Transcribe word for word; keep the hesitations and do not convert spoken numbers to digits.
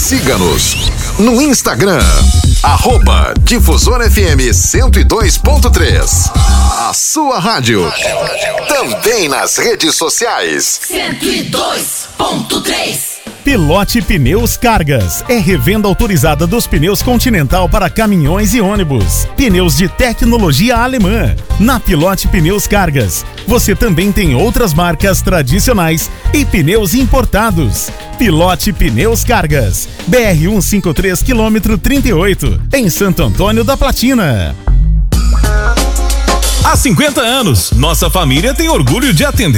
Siga-nos no Instagram, arroba Difusora F M cento e dois ponto três. A sua rádio. Também nas redes sociais. cento e dois ponto três. Pilote Pneus Cargas é revenda autorizada dos pneus Continental para caminhões e ônibus. Pneus de tecnologia alemã. Na Pilote Pneus Cargas, você também tem outras marcas tradicionais e pneus importados. Pilote Pneus Cargas, B R cento e cinquenta e três, quilômetro trinta e oito, em Santo Antônio da Platina. Há cinquenta anos, nossa família tem orgulho de atender